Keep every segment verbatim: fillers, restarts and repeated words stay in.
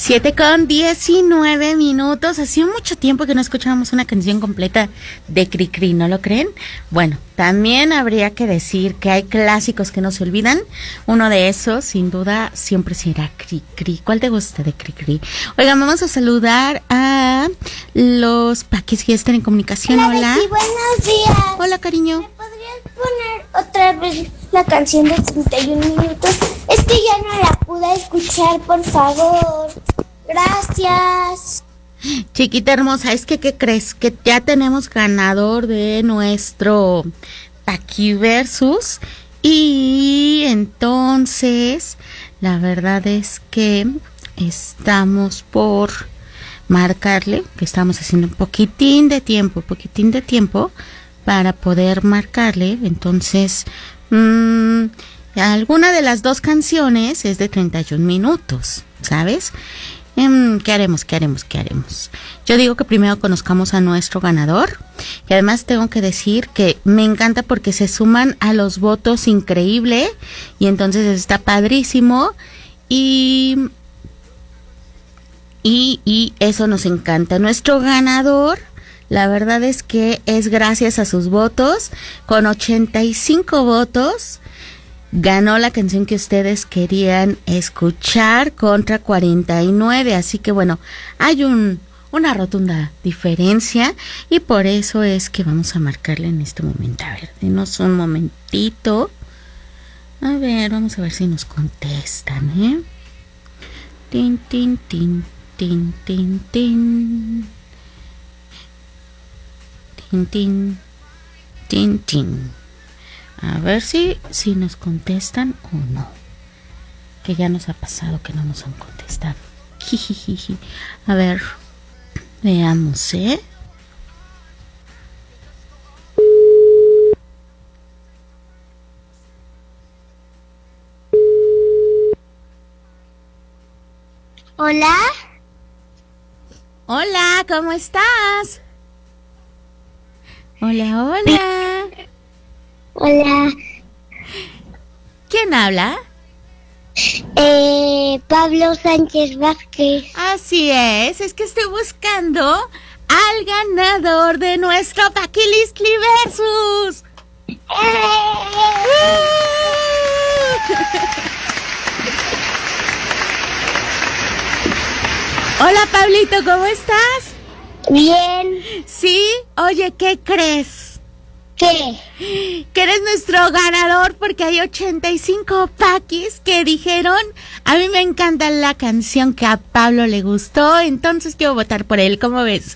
Siete con diecinueve minutos. Hacía mucho tiempo que no escuchábamos una canción completa de Cricri, ¿no lo creen? Bueno, también habría que decir que hay clásicos que no se olvidan. Uno de esos, sin duda, siempre será Cricri. ¿Cuál te gusta de Cricri? Oigan, vamos a saludar a los paquis que están en comunicación. Hola, Hola. Betty, buenos días. Hola, cariño. ¿Me podrías poner otra vez la canción de treinta y un minutos? Es que ya no la pude escuchar, por favor. Gracias. Chiquita hermosa, es que, ¿qué crees? Que ya tenemos ganador de nuestro Paqui Versus. Y entonces, la verdad es que estamos por marcarle, que estamos haciendo un poquitín de tiempo, poquitín de tiempo para poder marcarle. Entonces, mmm, alguna de las dos canciones es de treinta y un minutos, ¿sabes? ¿Qué haremos? ¿Qué haremos? ¿Qué haremos? Yo digo que primero conozcamos a nuestro ganador. Y además tengo que decir que me encanta porque se suman a los votos increíble. Y entonces está padrísimo. Y, y, y eso nos encanta. Nuestro ganador, la verdad es que es gracias a sus votos. Con ochenta y cinco votos. Ganó la canción que ustedes querían escuchar contra cuarenta y nueve, así que bueno, hay un una rotunda diferencia y por eso es que vamos a marcarle en este momento. A ver, denos un momentito. A ver, vamos a ver si nos contestan, ¿eh? Tin, tin, tin, tin, tin, tin. Tin, tin, tin, tin. A ver si, si nos contestan o no. Que ya nos ha pasado que no nos han contestado. Jijijiji. A ver, veamos, ¿eh? Hola. Hola, ¿cómo estás? Hola, hola. Hola. ¿Quién habla? Eh, Pablo Sánchez Vázquez. Así es, es que estoy buscando al ganador de nuestro Paquilistli Versus. Hola, Pablito, ¿cómo estás? Bien. Sí, oye, ¿qué crees? ¿Qué? Que eres nuestro ganador porque hay ochenta y cinco paquis que dijeron, a mí me encanta la canción que a Pablo le gustó, entonces quiero votar por él, ¿cómo ves?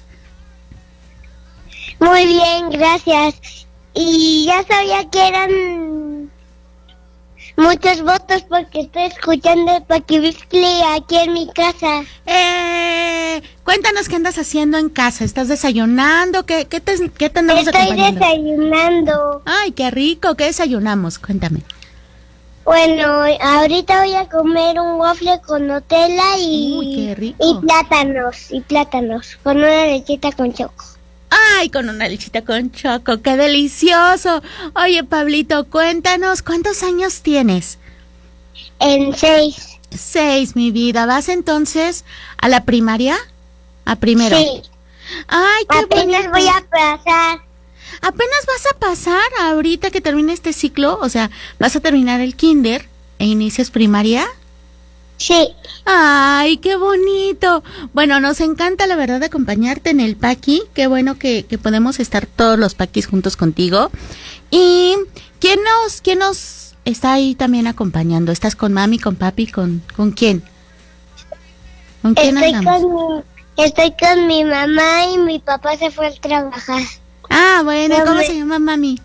Muy bien, gracias. Y ya sabía que eran muchos votos porque estoy escuchando el Paquibiscli aquí en mi casa. Eh, cuéntanos qué andas haciendo en casa, ¿estás desayunando? ¿Qué, qué te, qué te andamos Estoy acompañando? desayunando. Ay, qué rico, ¿qué desayunamos? Cuéntame. Bueno, ahorita voy a comer un waffle con Nutella y, Uy, qué rico. y plátanos, y plátanos, con una lechita con choco. Ay, con una lechita con choco, qué delicioso. Oye, Pablito, cuéntanos, ¿cuántos años tienes? En seis. Seis, mi vida. ¿Vas entonces a la primaria? ¿A primero? Sí. Ay, qué Apenas bonito. voy a pasar. Apenas vas a pasar ahorita que termine este ciclo, o sea, vas a terminar el kinder e inicias primaria. Sí. Ay, qué bonito. Bueno, nos encanta la verdad acompañarte en el Paqui. Qué bueno que, que podemos estar todos los Paquis juntos contigo. ¿Y quién nos, quién nos está ahí también acompañando? ¿Estás con mami, con papi, con, con quién? ¿Con quién Estoy andamos? con, mi, estoy con mi mamá y mi papá se fue a trabajar. Ah, bueno, ¿y No cómo me- se llama mami?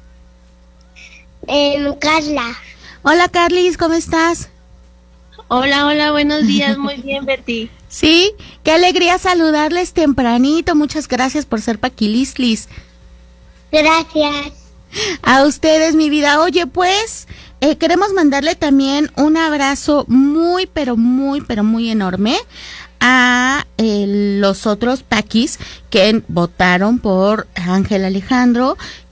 En Carla. Hola, Carlis, ¿cómo estás? Hola, hola, buenos días, muy bien, Betty. Sí, qué alegría saludarles tempranito. Muchas gracias por ser Paquilistlis. Gracias. A ustedes, mi vida. Oye, pues, eh, queremos mandarle también un abrazo muy, pero muy, pero muy enorme a eh, los otros paquis que votaron por Ángel Alejandro,